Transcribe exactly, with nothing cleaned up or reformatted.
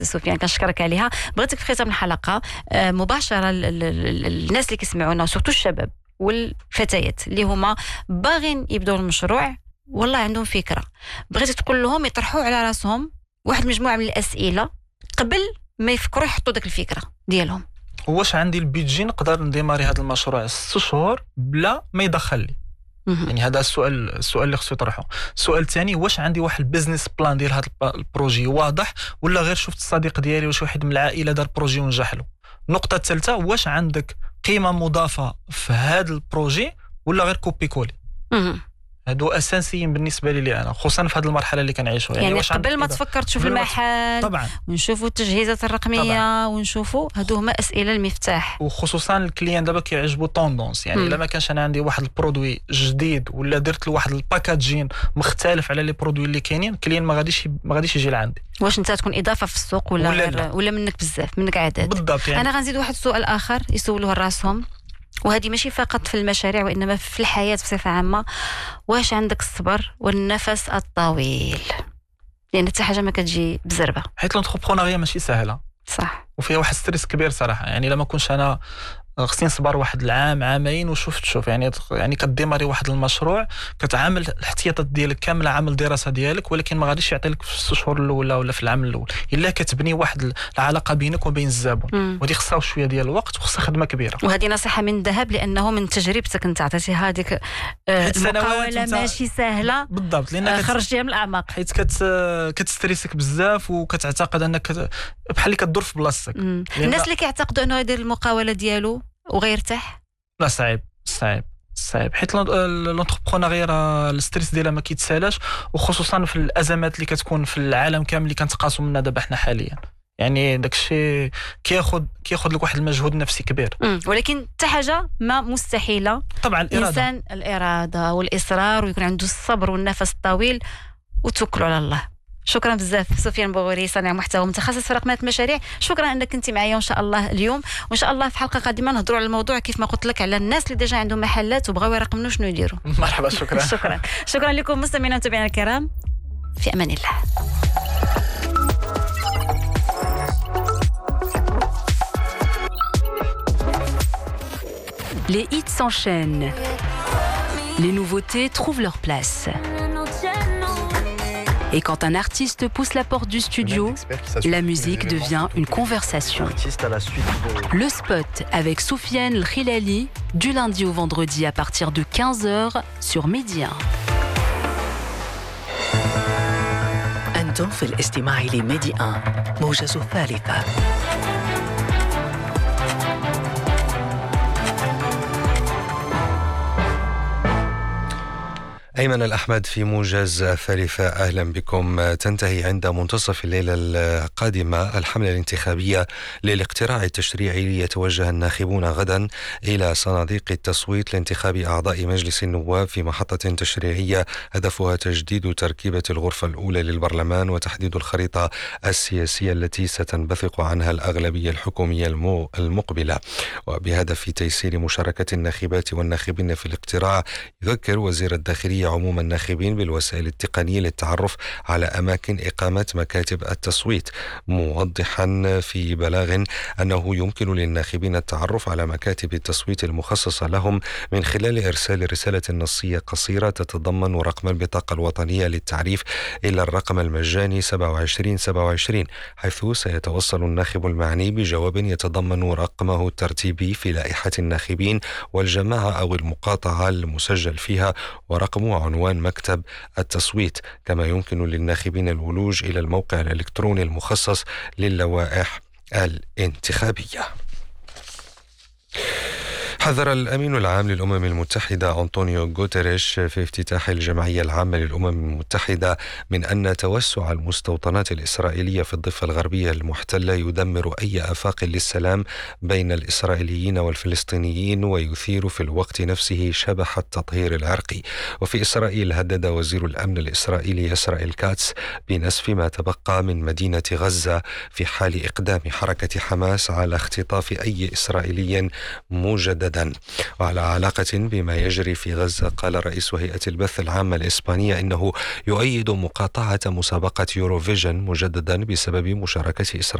سفيان كنشكرك عليها. بغيتك في ختام الحلقه مباشره الناس اللي كيسمعونا وسورتو الشباب والفتيات اللي هما باغين يبداو المشروع والله عندهم فكره، بغيتي تقول لهم يطرحوا على راسهم واحد مجموعه من الاسئله قبل ما يفكروا يحطوا داك الفكره ديالهم. واش عندي البيدجي نقدر نديماري هذا المشروع ست شهور بلا ما يدخل لي؟ يعني هذا السؤال السؤال اللي خصو يطرحه. السؤال الثاني، واش عندي واحد البيزنس بلان ديال هذا البروجي واضح، ولا غير شفت الصديق ديالي واش واحد من العائله دار بروجي ونجح له؟ النقطه الثالثه، واش عندك قيمه مضافه في هذا البروجي ولا غير كوبي كولي؟ هادو اساسيين بالنسبه لي انا، خصوصا في هذه المرحله اللي كنعيشوها. يعني, يعني واش قبل ما تفكر تشوف المحل طبعا ونشوفوا التجهيزات الرقميه طبعا. ونشوفوا هادو هما اسئله المفتاح. وخصوصا الكليان دابا كيعجبو طوندونس، يعني الا ما كانش انا عندي واحد البرودوي جديد ولا درت له واحد الباكاجين مختلف على لي برودوي اللي كاينين، الكليان ما غاديش ما غاديش يجي لعندي. واش انت تكون اضافه في السوق ولا ولا, ولا, ولا منك بزاف منك عدد؟ بالضبط. يعني انا غنزيد واحد السؤال اخر يسولوه لراسهم، وهذه ماشي فقط في المشاريع وإنما في الحياة بصفة عامة، واش عندك الصبر والنفس الطويل؟ لأن حتى حاجة ما كتجي بزربة، حيت الانتربرونيا ماشي سهلة صح، وفيها واحد ستريس كبير صراحة. يعني لما كنتش أنا خصني نصبر واحد العام عامين وشفت شوف يعني يعني كديماري واحد المشروع كتعامل الاحتياطات ديالك كامله، عامل دراسه ديالك، ولكن ما غاديش يعطي لك في الست شهور الاولى ولا في العام الاول، الا كتبني واحد العلاقه بينك وبين الزبون، ودي خصها شويه ديال الوقت وخصها خدمه كبيره. وهذه نصيحه من ذهب، لانه من تجربتك انت عطيتي هذيك المقاوله ماشي سهله بالضبط، لانك خرجتيها من الاعماق، حيت كت كتستريسك بزاف وكتعتقد انك بحال اللي كدور في بلاصتك. الناس اللي كيعتقدوا انه يدير المقاوله ديالو وغيرتاح، لا صعيب صعيب صعيب، حيت الانتربرونيا راه الستريس ديالها ما كيتسالاش، وخصوصا في الازمات اللي كتكون في العالم كامل اللي كنتقاسوا منها دابا حنا حاليا. يعني داكشي كياخذ كياخذ لك واحد المجهود نفسي كبير. مم. ولكن حتى حاجه ما مستحيله. طبعا الاراده، الانسان الاراده والاصرار ويكون عنده الصبر والنفس الطويل وتوكلوا على الله. شكرا بزاف سفيان بوغوري، صانع محتوى متخصص في رقمنة المشاريع، شكرا انك كنتي معايا وان شاء الله اليوم، وان شاء الله في حلقه قادمه نهضروا على الموضوع كيف ما قلت لك على الناس اللي ديجا عندهم محلات وبغاو يرقمنوا شنو يديروا. مرحبا شكرا. شكرا شكرا لكم مستمعينا ومتابعينا الكرام، في امان الله. Les hits s'enchaînent. Les nouveautés trouvent leur place. Et quand un artiste pousse la porte du studio, la musique devient une conversation. Le spot avec Soufiane El Khilali, du lundi au vendredi à partir de quinze heures sur Média. أنتم في الاستماع لميديا موجز الثالثة. أيمن الأحمد في موجز الثالثة، أهلا بكم. تنتهي عند منتصف الليلة القادمة الحملة الانتخابية للاقتراع التشريعي ليتوجه الناخبون غدا إلى صناديق التصويت لانتخاب أعضاء مجلس النواب في محطة تشريعية هدفها تجديد تركيبة الغرفة الأولى للبرلمان وتحديد الخريطة السياسية التي ستنبثق عنها الأغلبية الحكومية المقبلة. وبهدف تيسير مشاركة الناخبات والناخبين في الاقتراع، يذكر وزير الداخلية عموم الناخبين بالوسائل التقنية للتعرف على أماكن إقامة مكاتب التصويت، موضحا في بلاغ أنه يمكن للناخبين التعرف على مكاتب التصويت المخصصة لهم من خلال إرسال رسالة نصية قصيرة تتضمن رقم البطاقة الوطنية للتعريف إلى الرقم المجاني سبعة وعشرين سبعة وعشرين، حيث سيتوصل الناخب المعني بجواب يتضمن رقمه الترتيبي في لائحة الناخبين والجماعة أو المقاطعة المسجل فيها ورقم وعنوان مكتب التصويت. كما يمكن للناخبين الولوج إلى الموقع الإلكتروني المخصص للوائح الانتخابية. حذر الأمين العام للأمم المتحدة أنطونيو غوتيريش في افتتاح الجمعية العامة للأمم المتحدة من أن توسع المستوطنات الإسرائيلية في الضفة الغربية المحتلة يدمر أي آفاق للسلام بين الإسرائيليين والفلسطينيين ويثير في الوقت نفسه شبح التطهير العرقي. وفي إسرائيل هدد وزير الأمن الإسرائيلي إسرائيل كاتس بنسف ما تبقى من مدينة غزة في حال إقدام حركة حماس على اختطاف أي إسرائيلي موجدا غدا. وعلى علاقة بما يجري في غزة، قال رئيس هيئة البث العامة الإسبانية إنه يؤيد مقاطعة مسابقة يوروفيجن مجددا بسبب مشاركة إسرائيل